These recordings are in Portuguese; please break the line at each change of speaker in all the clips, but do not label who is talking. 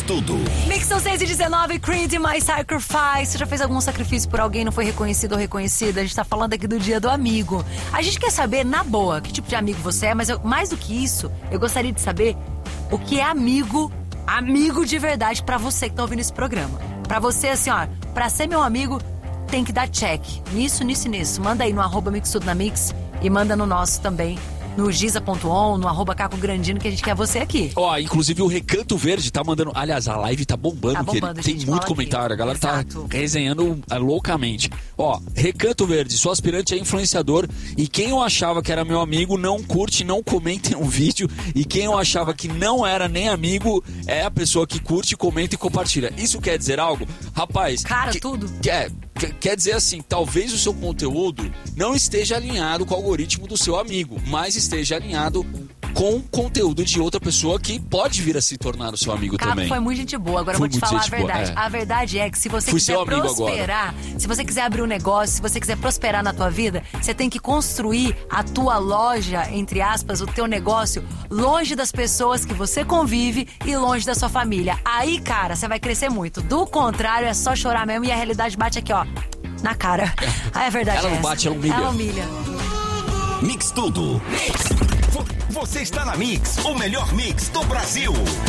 Tudo.
Mix são 6h19, Creed My Sacrifice. Você já fez algum sacrifício por alguém, não foi reconhecido ou reconhecida? A gente tá falando aqui do dia do amigo. A gente quer saber, na boa, que tipo de amigo você é, mas mais do que isso, eu gostaria de saber o que é amigo de verdade pra você que tá ouvindo esse programa. Pra você, assim, ó, pra ser meu amigo, tem que dar check. Nisso. Manda aí no @mixtudonamix e manda no nosso também. No giza.on, no @cacograndino, que a gente quer você aqui.
Ó, inclusive o Recanto Verde tá mandando... Aliás, a live tá bombando, querido. Tem muito comentário, aqui. A galera
Exato.
Tá resenhando loucamente. Ó, Recanto Verde, sou aspirante a influenciador e quem eu achava que era meu amigo não curte, não comenta um vídeo, e quem eu achava que não era nem amigo é a pessoa que curte, comenta e compartilha. Isso quer dizer algo? Rapaz...
Tudo.
Quer dizer assim, talvez o seu conteúdo não esteja alinhado com o algoritmo do seu amigo, mas esteja alinhado com o conteúdo de outra pessoa que pode vir a se tornar o seu amigo também.
Foi muito gente boa, agora eu
Foi
vou te falar a verdade.
boa,
A verdade é que se você
Fui
quiser
seu amigo
prosperar,
agora.
se você quiser abrir um negócio, se você quiser prosperar na tua vida, você tem que construir a tua loja, entre aspas, o teu negócio, longe das pessoas que você convive e longe da sua família. Aí, cara, você vai crescer muito. Do contrário, é só chorar mesmo e a realidade bate aqui, ó, na cara. Aí a verdade
Ela
é
não
essa.
bate, ela humilha.
Ela humilha.
Mix Tudo. Você está na Mix, o melhor mix do Brasil.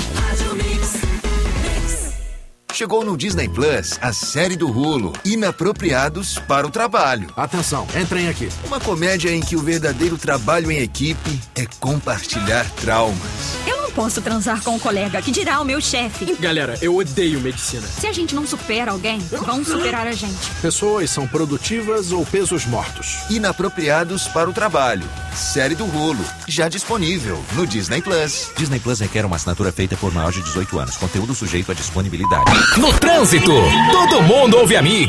Chegou no Disney Plus a série do Hulu, Inapropriados para o Trabalho.
Atenção, entrem aqui.
Uma comédia em que o verdadeiro trabalho em equipe é compartilhar traumas.
Eu não posso transar com um colega, que dirá o meu chefe.
Galera, eu odeio medicina.
Se a gente não supera alguém, vão superar a gente.
Pessoas são produtivas ou pesos mortos.
Inapropriados para o Trabalho. Série do Hulu, já disponível no Disney Plus.
Disney Plus requer uma assinatura feita por maior de 18 anos. Conteúdo sujeito à disponibilidade.
No trânsito, todo mundo ouve a Mix.